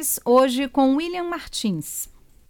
detalhes hoje com William Martins.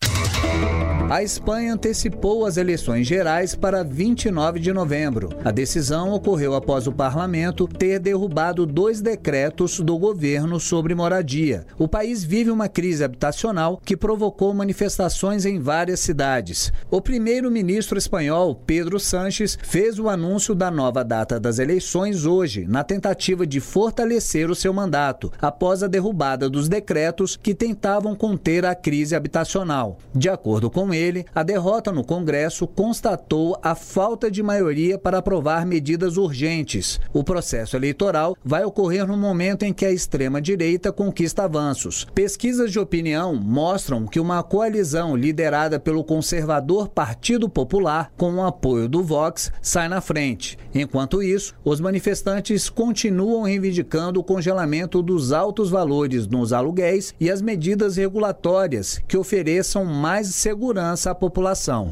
A Espanha antecipou as eleições gerais para 29 de novembro. A decisão ocorreu após o parlamento ter derrubado 2 decretos do governo sobre moradia. O país vive uma crise habitacional que provocou manifestações em várias cidades. O primeiro-ministro espanhol, Pedro Sánchez, fez o anúncio da nova data das eleições hoje, na tentativa de fortalecer o seu mandato, após a derrubada dos decretos que tentavam conter a crise habitacional. De acordo com ele, a derrota no Congresso constatou a falta de maioria para aprovar medidas urgentes. O processo eleitoral vai ocorrer no momento em que a extrema-direita conquista avanços. Pesquisas de opinião mostram que uma coalizão liderada pelo conservador Partido Popular, com o apoio do Vox, sai na frente. Enquanto isso, os manifestantes continuam reivindicando o congelamento dos altos valores nos aluguéis e as medidas regulatórias que ofereçam mais segurança à população.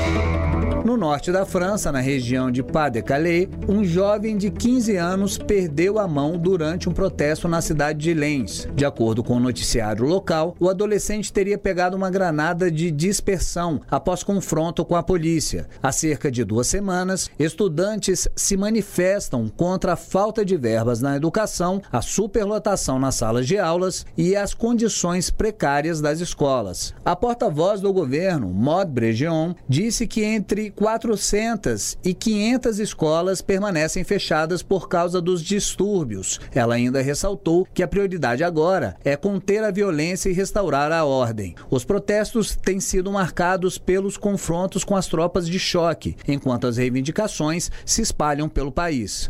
No norte da França, na região de Pas-de-Calais, um jovem de 15 anos perdeu a mão durante um protesto na cidade de Lens. De acordo com o noticiário local, o adolescente teria pegado uma granada de dispersão após confronto com a polícia. Há cerca de 2 semanas, estudantes se manifestam contra a falta de verbas na educação, a superlotação nas salas de aulas e as condições precárias das escolas. A porta-voz do governo, Maud Bregeon, disse que entre 400 e 500 escolas permanecem fechadas por causa dos distúrbios. Ela ainda ressaltou que a prioridade agora é conter a violência e restaurar a ordem. Os protestos têm sido marcados pelos confrontos com as tropas de choque, enquanto as reivindicações se espalham pelo país.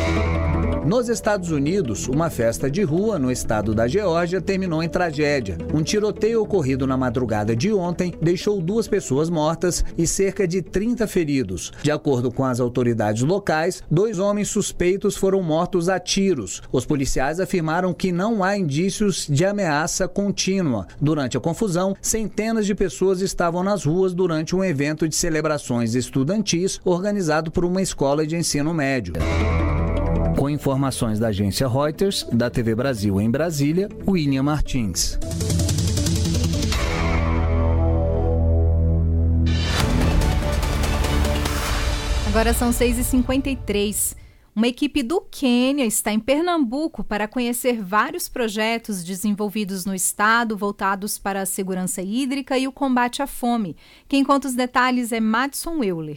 Nos Estados Unidos, uma festa de rua no estado da Geórgia terminou em tragédia. Um tiroteio ocorrido na madrugada de ontem deixou 2 pessoas mortas e cerca de 30 feridos. De acordo com as autoridades locais, 2 homens suspeitos foram mortos a tiros. Os policiais afirmaram que não há indícios de ameaça contínua. Durante a confusão, centenas de pessoas estavam nas ruas durante um evento de celebrações estudantis organizado por uma escola de ensino médio. Com informações da agência Reuters, da TV Brasil em Brasília, William Martins. Agora são 6h53. Uma equipe do Quênia está em Pernambuco para conhecer vários projetos desenvolvidos no estado voltados para a segurança hídrica e o combate à fome. Quem conta os detalhes é Madison Euler.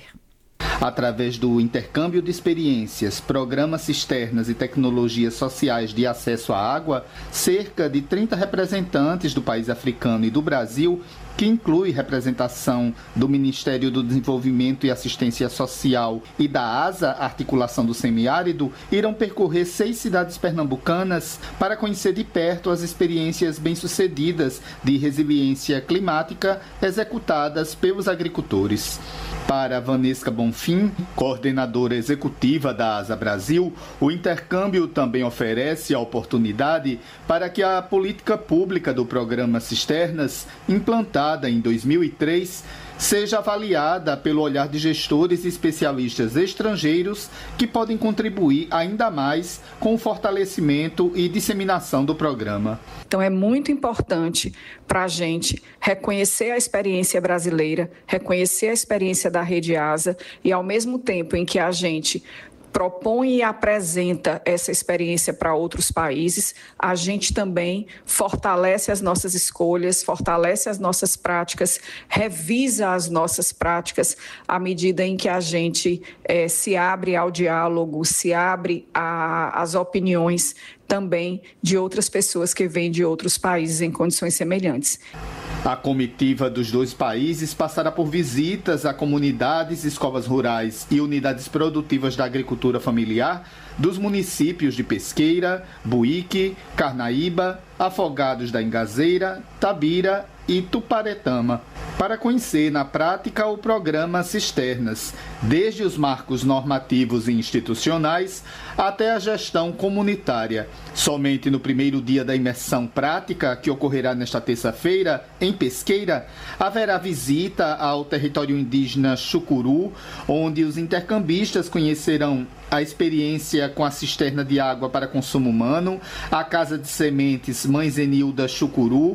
Através do intercâmbio de experiências, programas cisternas e tecnologias sociais de acesso à água, cerca de 30 representantes do país africano e do Brasil, que inclui representação do Ministério do Desenvolvimento e Assistência Social e da ASA, Articulação do Semiárido, irão percorrer 6 cidades pernambucanas para conhecer de perto as experiências bem-sucedidas de resiliência climática executadas pelos agricultores. Para Vanessa Bonfim, coordenadora executiva da ASA Brasil, o intercâmbio também oferece a oportunidade para que a política pública do programa Cisternas, implantada em 2003, seja avaliada pelo olhar de gestores e especialistas estrangeiros que podem contribuir ainda mais com o fortalecimento e disseminação do programa. Então é muito importante para a gente reconhecer a experiência brasileira, reconhecer a experiência da Rede ASA e, ao mesmo tempo em que a gente propõe e apresenta essa experiência para outros países, a gente também fortalece as nossas escolhas, fortalece as nossas práticas, revisa as nossas práticas à medida em que a gente se abre ao diálogo, se abre às opiniões também de outras pessoas que vêm de outros países em condições semelhantes. A comitiva dos 2 países passará por visitas a comunidades, escolas rurais e unidades produtivas da agricultura familiar dos municípios de Pesqueira, Buíque, Carnaíba, Afogados da Ingazeira, Tabira e Tuparetama, para conhecer na prática o programa Cisternas, desde os marcos normativos e institucionais até a gestão comunitária. Somente no primeiro dia da imersão prática, que ocorrerá nesta terça-feira, em Pesqueira, haverá visita ao território indígena Chucuru, onde os intercambistas conhecerão a experiência com a cisterna de água para consumo humano, a Casa de Sementes Mãe Zenilda Chucuru